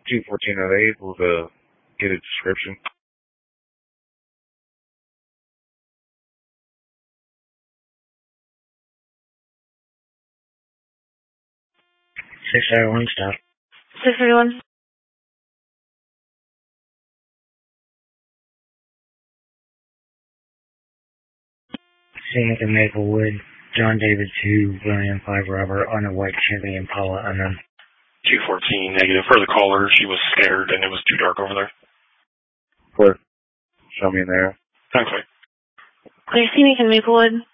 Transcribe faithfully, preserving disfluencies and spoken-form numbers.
two fourteen, are they able to get a description? six thirty-one, stop. six thirty-one. Scenic in Maplewood, John David two, William five, Robert on a white Chevy Impala, unknown. two fourteen, negative. For the caller, she was scared and it was too dark over there. Clear. Show me in there. Thanks, mate. Clear, Scenic in Maplewood.